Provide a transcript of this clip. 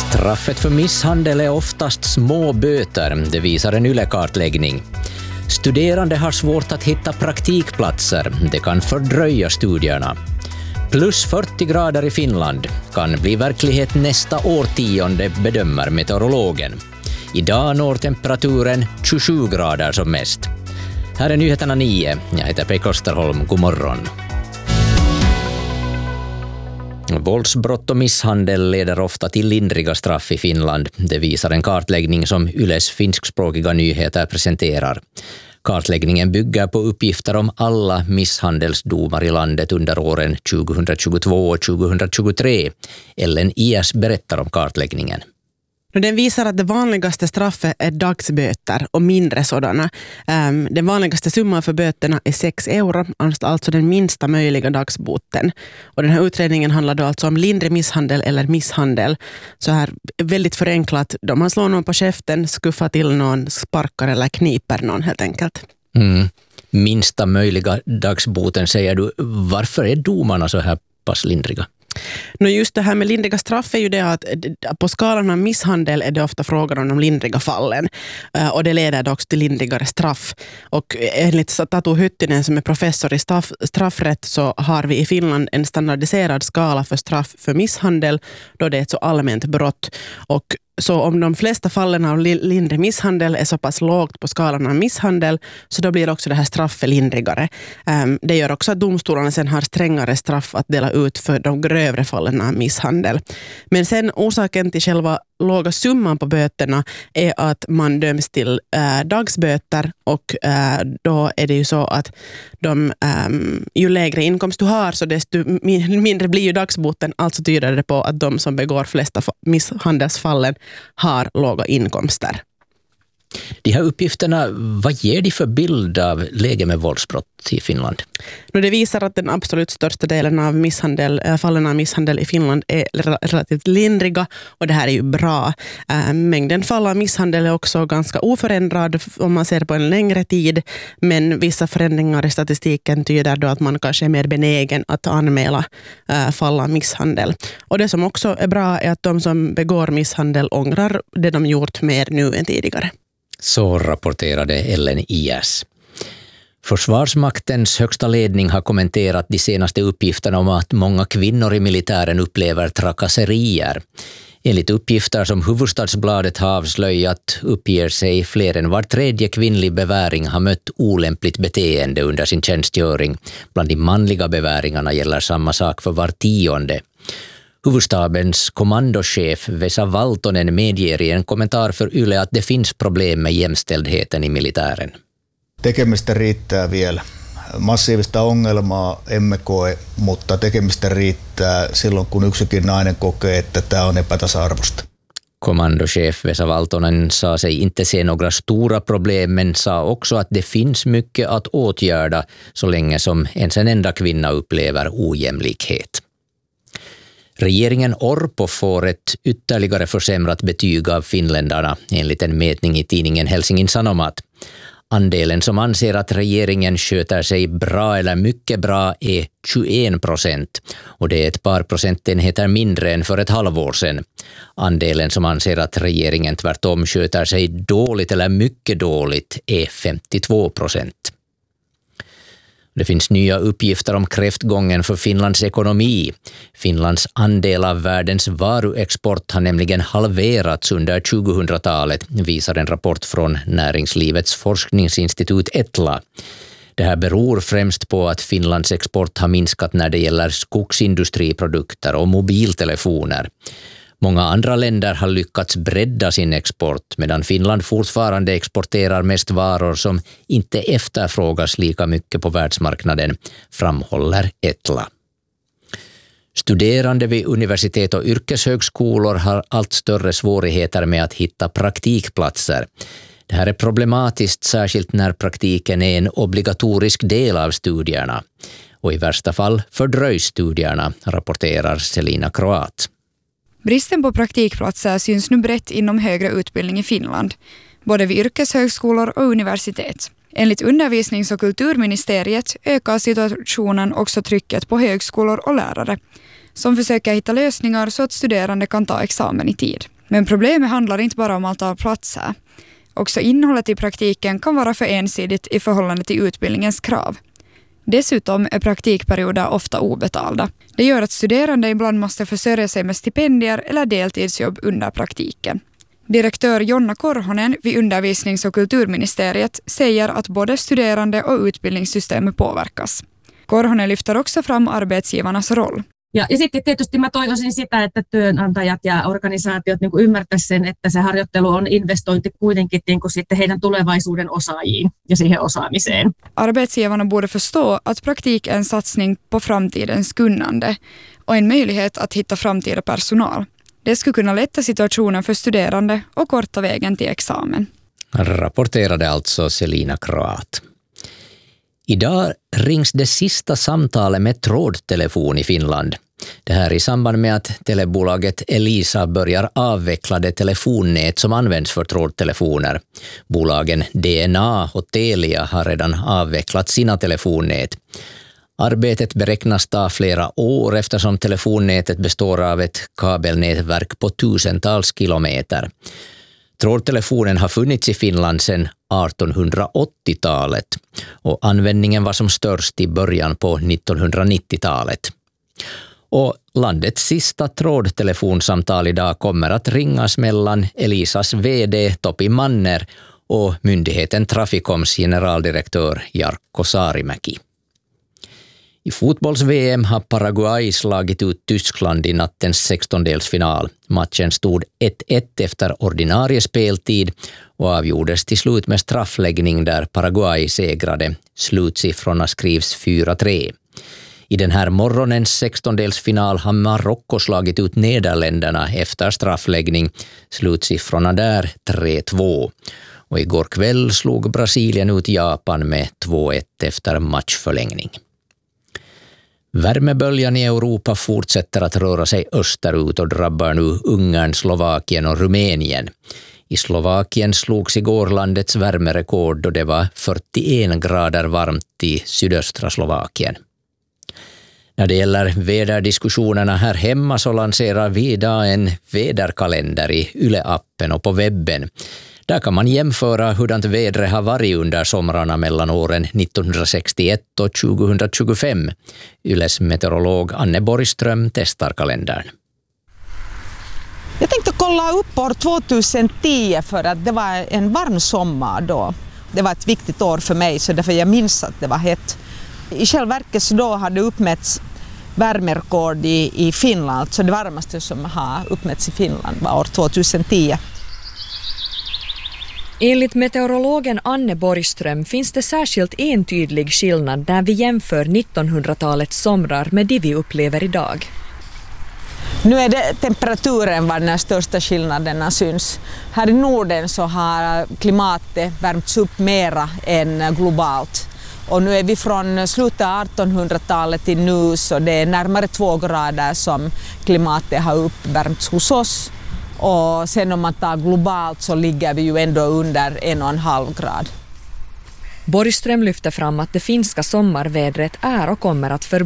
Straffet för misshandel är oftast små böter, det visar en YLE-kartläggning. Studerande har svårt att hitta praktikplatser, det kan fördröja studierna. Plus 40 grader i Finland kan bli verklighet nästa årtionde, bedömer meteorologen. Idag når temperaturen 27 grader som mest. Här är nyheterna 9. Jag heter Pekka Osterholm. God morgon. Våldsbrott och misshandel leder ofta till lindriga straff i Finland. Det visar en kartläggning som YLEs finskspråkiga nyheter presenterar. Kartläggningen bygger på uppgifter om alla misshandelsdomar i landet under åren 2022 och 2023. Ellen IS berättar om kartläggningen. Den visar att det vanligaste straffet är dagsböter och mindre sådana. Den vanligaste summan för böterna är 6 euro, alltså den minsta möjliga dagsboten. Och den här utredningen handlar då alltså om lindrig misshandel eller misshandel. Så här väldigt förenklat, då man slår någon på käften, skuffar till någon, sparkar eller kniper någon helt enkelt. Minsta möjliga dagsboten säger du. Varför är domarna så här pass lindriga? Just det här med lindriga straff är ju det att på skalan av misshandel är det ofta frågan om de lindriga fallen. Och det leder också till lindrigare straff. Och enligt Tatu Hyttinen som är professor i straffrätt så har vi i Finland en standardiserad skala för straff för misshandel då det är ett så allmänt brott. Och så om de flesta fallen av lindrig misshandel är så pass lågt på skalan av misshandel så då blir också det här straffet lindrigare. Det gör också att domstolarna sen har strängare straff att dela ut för de grövre fallen av misshandel. Men sen orsaken till själva låga summan på böterna är att man döms till dagsböter och då är det ju så att ju lägre inkomst du har så desto mindre blir ju dagsboten, alltså tyder det på att de som begår flesta misshandelsfallen har låga inkomster. De här uppgifterna, vad ger de för bild av läge med våldsbrott i Finland? Det visar att den absolut största delen av fallen av misshandel i Finland är relativt lindriga och det här är ju bra. Mängden fall av misshandel är också ganska oförändrad om man ser på en längre tid, men vissa förändringar i statistiken tyder då att man kanske är mer benägen att anmäla fall av misshandel. Och det som också är bra är att de som begår misshandel ångrar det de gjort mer nu än tidigare. Så rapporterade Ellen IS. Försvarsmaktens högsta ledning har kommenterat de senaste uppgifterna om att många kvinnor i militären upplever trakasserier. Enligt uppgifter som Hufvudstadsbladet har avslöjat uppger sig fler än var tredje kvinnlig beväring har mött olämpligt beteende under sin tjänstgöring. Bland de manliga beväringarna gäller samma sak för var 10:e. Huvudstabens kommandochef Vesa Valtonen medger i en kommentar för YLE att det finns problem med jämställdheten i militären. Tekemistä riittää vielä. Massiivista ongelmaa emme koe, mutta tekemistä riittää silloin kun yksikin nainen kokee, että tämä on epätasa-arvoista. Kommandochef Vesa Valtonen sa sig inte se några stora problem men sa också att det finns mycket att åtgärda så länge som ens en enda kvinna upplever ojämlikhet. Regeringen Orpo får ett ytterligare försämrat betyg av finländarna enligt en mätning i tidningen Helsingin Sanomat. Andelen som anser att regeringen sköter sig bra eller mycket bra är 21% och det är ett par procentenheter mindre än för ett halvår sedan. Andelen som anser att regeringen tvärtom sköter sig dåligt eller mycket dåligt är 52%. Det finns nya uppgifter om kräftgången för Finlands ekonomi. Finlands andel av världens varuexport har nämligen halverats under 2000-talet, visar en rapport från Näringslivets forskningsinstitut Etla. Det här beror främst på att Finlands export har minskat när det gäller skogsindustriprodukter och mobiltelefoner. Många andra länder har lyckats bredda sin export medan Finland fortfarande exporterar mest varor som inte efterfrågas lika mycket på världsmarknaden, framhåller Etla. Studerande vid universitet och yrkeshögskolor har allt större svårigheter med att hitta praktikplatser. Det här är problematiskt särskilt när praktiken är en obligatorisk del av studierna. Och i värsta fall fördröjs studierna, rapporterar Selina Kroat. Bristen på praktikplatser syns nu brett inom högre utbildning i Finland, både vid yrkeshögskolor och universitet. Enligt undervisnings- och kulturministeriet ökar situationen också trycket på högskolor och lärare, som försöker hitta lösningar så att studerande kan ta examen i tid. Men problemet handlar inte bara om antal platser. Också innehållet i praktiken kan vara för ensidigt i förhållande till utbildningens krav. Dessutom är praktikperioder ofta obetalda. Det gör att studerande ibland måste försörja sig med stipendier eller deltidsjobb under praktiken. Direktör Jonna Korhonen vid Undervisnings- och kulturministeriet säger att både studerande och utbildningssystemet påverkas. Korhonen lyfter också fram arbetsgivarnas roll. Ja sitten tietysti mä toivoisin sitä, että työnantajat ja organisaatiot niin kuin ymmärtäisivät sen, että se harjoittelu on investointi kuitenkin niin kuin sitten heidän tulevaisuuden osaajiin ja siihen osaamiseen. Arbetsgivarna borde förstå att praktik är en satsning på framtidens kunnande och en möjlighet att hitta framtida personal. Det skulle kunna lätta situationen för studerande och korta vägen till examen. Rapporterade alltså Selina Kroat. Idag rings det sista samtalet med trådtelefon i Finland. Det här i samband med att telebolaget Elisa börjar avveckla det telefonnät som används för trådtelefoner. Bolagen DNA och Telia har redan avvecklat sina telefonnät. Arbetet beräknas ta flera år eftersom telefonnätet består av ett kabelnätverk på tusentals kilometer. Trådtelefonen har funnits i Finland sedan 1880-talet och användningen var som störst i början på 1990-talet. Och landets sista trådtelefonsamtal idag kommer att ringas mellan Elisas vd Topi Manner och myndigheten Traficoms generaldirektör Jarkko Saarimäki. I fotbolls-VM har Paraguay slagit ut Tyskland i nattens 16-delsfinal. Matchen stod 1-1 efter ordinarie speltid och avgjordes till slut med straffläggning där Paraguay segrade. Slutsiffrorna skrivs 4-3. I den här morgonens 16-delsfinal har Marocko slagit ut Nederländerna efter straffläggning. Slutsiffrorna där 3-2. Och igår kväll slog Brasilien ut Japan med 2-1 efter matchförlängning. Värmeböljan i Europa fortsätter att röra sig österut och drabbar nu Ungern, Slovakien och Rumänien. I Slovakien slogs igår landets värmerekord då det var 41 grader varmt i sydöstra Slovakien. När det gäller väderdiskussionerna här hemma så lanserar vi idag en väderkalender i Yle-appen och på webben. Där kan man jämföra hurdant vädret har varit under somrarna mellan åren 1961 och 2025. Yles meteorolog Anne Borgström testar kalendern. Jag tänkte kolla upp år 2010 för att det var en varm sommar då. Det var ett viktigt år för mig så därför jag minns att det var hett. I själva verket så då hade uppmätts värmerekord i Finland, så det varmaste som har uppmätts i Finland var år 2010. Enligt meteorologen Anne Borgström finns det särskilt en tydlig skillnad när vi jämför 1900-talets somrar med det vi upplever idag. Nu är det temperaturen var den största skillnaden syns. Här i Norden så har klimatet värmts upp mera än globalt. Och nu är vi från slutet av 1800-talet till nu så det är närmare 2 grader som klimatet har uppvärmts hos oss. Och sen om man tar globalt så ligger vi ju ändå under 1,5 grad. Borgström lyfter fram att det finska sommarvädret är och kommer att förbli